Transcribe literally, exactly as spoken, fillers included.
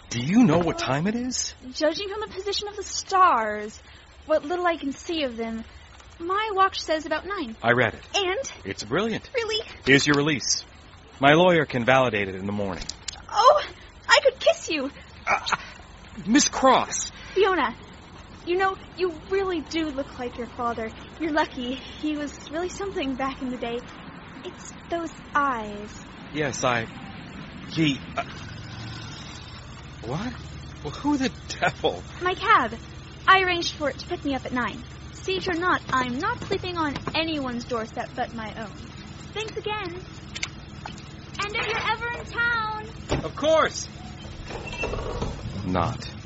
Do you know what time it is? Judging from the position of the stars, what little I can see of them, my watch says about nine. I read it. And? It's brilliant. Really? Here's your release. My lawyer can validate it in the morning. Oh, I could kiss you. Uh, Miss Cross. Fiona, you know, you really do look like your father. You're lucky. He was really something back in the day. It's those eyes. Yes, I... He... Uh, what? Well, who the devil? My cab. I arranged for it to pick me up at nine. Siege or not, I'm not sleeping on anyone's doorstep but my own. Thanks again. And if you're ever in town... Of course. Not.